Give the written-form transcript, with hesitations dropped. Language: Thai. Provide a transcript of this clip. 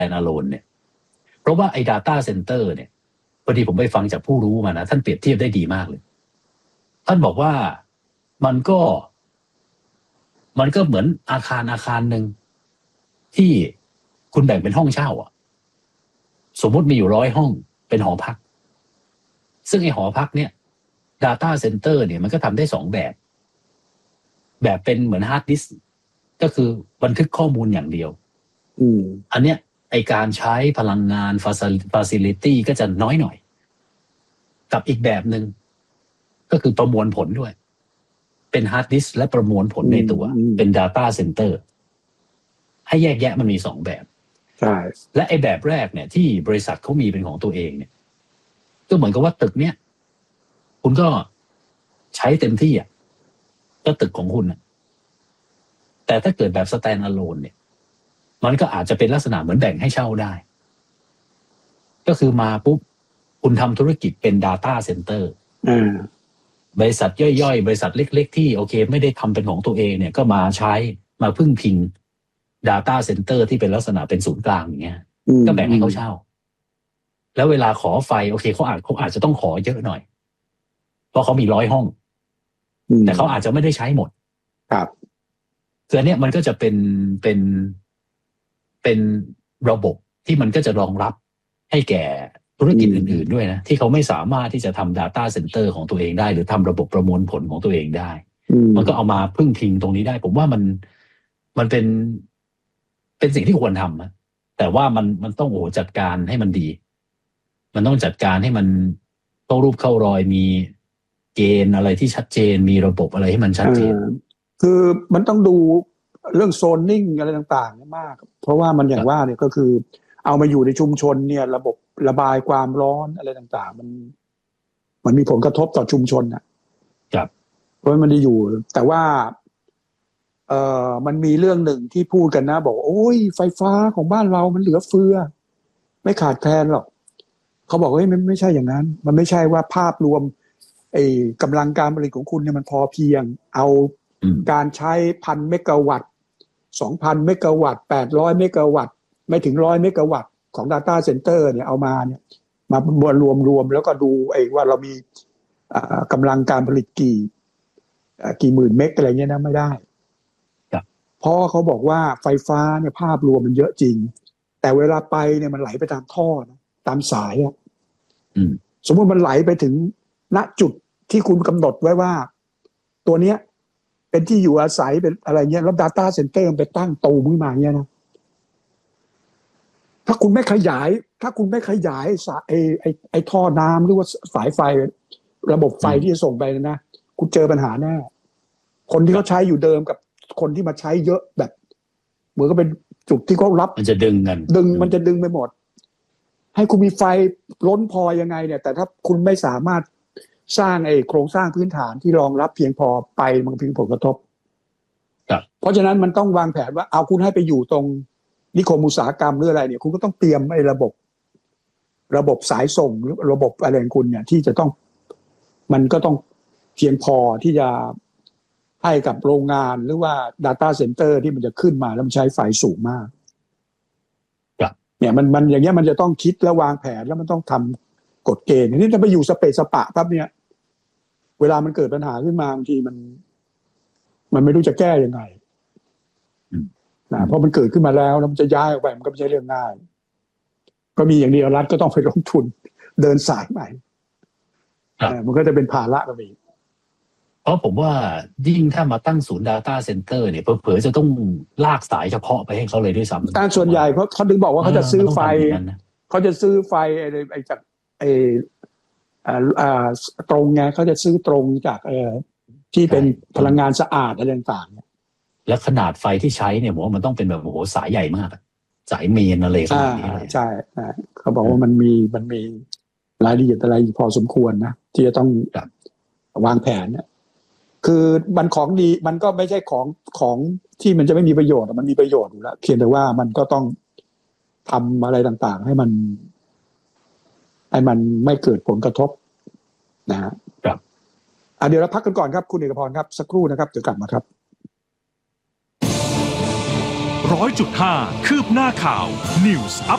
stand alone เนี่ยเพราะว่าไอ้ data center เนี่ยพอดีผมไปฟังจากผู้รู้มานะท่านเปรียบเทียบได้ดีมากเลยท่านบอกว่ามันก็เหมือนอาคารหนึ่งที่คุณแบ่งเป็นห้องเช่าอ่ะสมมุติมีอยู่100 ห้องเป็นหอพักซึ่งไอ้หอพักเนี่ย data center เนี่ยมันก็ทำได้2แบบเป็นเหมือนฮาร์ดดิสก์ก็คือบันทึกข้อมูลอย่างเดียวอันเนี้ยไอการใช้พลังงาน facility ก็จะน้อยหน่อยกับอีกแบบหนึ่งก็คือประมวลผลด้วยเป็นฮาร์ดดิสก์และประมวลผลในตัวเป็น data center ให้แยกแยะมันมี2แบบใช่และไอแบบแรกเนี่ยที่บริษัทเขามีเป็นของตัวเองเนี่ยก็เหมือนกับว่าตึกเนี้ยคุณก็ใช้เต็มที่อ่ะก็ตึกของคุณนะแต่ถ้าเกิดแบบ stand alone เนี่ยมันก็อาจจะเป็นลักษณะเหมือนแบ่งให้เช่าได้ก็คือมาปุ๊บคุณทำธุรกิจเป็น data center บริษัทย่อยๆบริษัทเล็กๆที่โอเคไม่ได้ทำเป็นของตัวเองเนี่ยก็มาใช้มาพึ่งพิง data center ที่เป็นลักษณะเป็นศูนย์กลางอย่างเงี้ยก็แบ่งให้เขาเช่าแล้วเวลาขอไฟโอเคเขาอาจจะต้องขอเยอะหน่อยเพราะเขามี100 ห้องแต่เขาอาจจะไม่ได้ใช้หมดครับคืออันเนี้ยมันก็จะเป็นระบบที่มันก็จะรองรับให้แก่ธุรกิจอื่นๆด้วยนะที่เขาไม่สามารถที่จะทำ data center ของตัวเองได้หรือทำระบบประมวลผลของตัวเองได้มันก็เอามาพึ่งพิงตรงนี้ได้ผมว่ามันเป็นสิ่งที่ควรทำนะแต่ว่ามันต้องจัดการให้มันดีมันต้องจัดการให้มันเข้ารูปเข้ารอยมีเกณฑ์อะไรที่ชัดเจนมีระบบอะไรให้มันชัดเจนคือมันต้องดูเรื่องโซนนิ่งอะไรต่างๆมากเพราะว่ามันอย่างว่าเนี่ยก็คือเอามาอยู่ในชุมชนเนี่ยระบบระบายความร้อนอะไรต่างๆมันมีผลกระทบต่อชุมชนนะครับเพราะมันได้อยู่แต่ว่ามันมีเรื่องหนึ่งที่พูดกันนะบอกโอ้ยไฟฟ้าของบ้านเรามันเหลือเฟือไม่ขาดแคลนหรอกเขาบอกเฮ้ยมันไม่ใช่อย่างนั้นมันไม่ใช่ว่าภาพรวมกำลังการผลิตของคุณเนี่ยมันพอเพียงเอาการใช้ 1,000 เมกะวัตต์ 2,000 เมกะวัตต์ 800 เมกะวัตต์ไม่ถึง100 เมกะวัตต์ของ data center เนี่ยเอามาเนี่ยมารวมแล้วก็ดูว่าเรามีกำลังการผลิตกี่หมื่นเมกอะไรเงี้ยนะไม่ได้เพราะเขาบอกว่าไฟฟ้าเนี่ยภาพรวมมันเยอะจริงแต่เวลาไปเนี่ยมันไหลไปตามท่อนะตามสายสมมติมันไหลไปถึงณจุดที่คุณกำหนดไว้ว่าตัวเนี้ยเป็นที่อยู่อาศัยเป็นอะไรเงี้ยแล้ว data center ไปตั้งตูมขึ้นมาเงี้ยนะถ้าคุณไม่ขยายไอ้ท่อน้ำหรือว่าสายไฟระบบไฟที่จะส่งไปนะคุณเจอปัญหาแน่คนที่เขาใช้อยู่เดิมกับคนที่มาใช้เยอะแบบเหมือนก็เป็นจุดที่เขารับมันจะดึงกันมันจะดึงไปหมดให้คุณมีไฟล้นพอยังไงเนี่ยแต่ถ้าคุณไม่สามารถสร้างโครงสร้างพื้นฐานที่รองรับเพียงพอไปมันเพียงผลกระทบเพราะฉะนั้นมันต้องวางแผนว่าเอาคุณให้ไปอยู่ตรงนิคมอุตสาหกรรมหรืออะไรเนี่ยคุณก็ต้องเตรียมระบบสายส่งหรือระบบอะไรของคุณเนี่ยที่จะต้องมันก็ต้องเพียงพอที่จะให้กับโรงงานหรือว่า data center ที่มันจะขึ้นมาแล้วมันใช้ไฟสูงมากเนี่ยมันอย่างเงี้ยมันจะต้องคิดและวางแผนแล้วมันต้องทำกฎเกณฑ์นี่ถ้าไปอยู่สเปซสปะปั๊บเนี่ยเวลามันเกิดปัญหาขึ้นมาบางทีมันไม่รู้จะแก้ยังไงนะเพราะมันเกิดขึ้นมาแล้วมันจะย้ายออกไปมันก็ไม่ใช่เรื่องง่ายก็มีอย่างเดียวรัฐก็ต้องไปลงทุนเดินสายใหม่มันก็จะเป็นภาระกับอีกเพราะผมว่ายิ่งถ้ามาตั้งศูนย์ data center เนี่ยเผลอๆจะต้องลากสายเฉพาะไปให้เขาเลยด้วยซ้ำการส่วนใหญ่เขาถึงบอกว่าเขาจะซื้อไฟจากตรงไงเขาจะซื้อตรงจากที่เป็นพลังงานสะอาดอะไรต่างๆแล้วขนาดไฟที่ใช้เนี่ยผมว่ามันต้องเป็นแบบโอ้โหสายใหญ่มากสายเมนอะไรขนาดนี้เลยใช่เขาบอกว่ามันมีรายละเอียดอะไรพอสมควรนะที่จะต้องวางแผนเนี่ยคือมันของดีมันก็ไม่ใช่ของที่มันจะไม่มีประโยชน์มันมีประโยชน์อยู่แล้วเพียงแต่ว่ามันก็ต้องทำอะไรต่างๆให้มันไม่เกิดผลกระทบนะครับเดี๋ยวเราพักกันก่อนครับคุณเอกพรครับสักครู่นะครับเดี๋ยวกลับมาครับ 100.5 คืบหน้าข่าว News